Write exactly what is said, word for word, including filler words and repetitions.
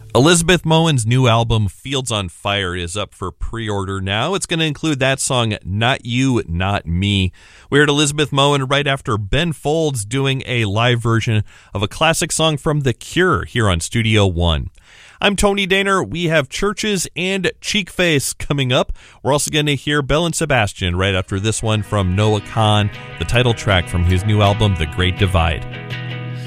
Elizabeth Moen's new album, Fields on Fire, is up for pre-order now. It's going to include that song, Not You, Not Me. We heard Elizabeth Moen right after Ben Folds doing a live version of a classic song from The Cure here on Studio One. I'm Tony Daner. We have Churches and Cheekface coming up. We're also going to hear Belle and Sebastian right after this one from Noah Kahan, the title track from his new album, The Great Divide.